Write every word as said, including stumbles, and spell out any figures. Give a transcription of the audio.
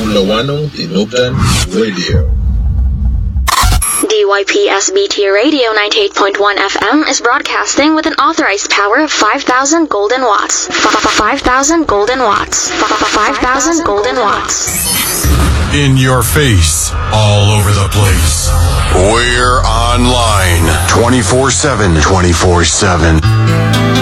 Lawano Tinubdan Radio. D Y P S B T Radio ninety-eight point one F M is broadcasting with an authorized power of five thousand golden watts. five thousand golden watts. five thousand golden watts. In your face, all over the place. We're online twenty-four seven. twenty-four seven.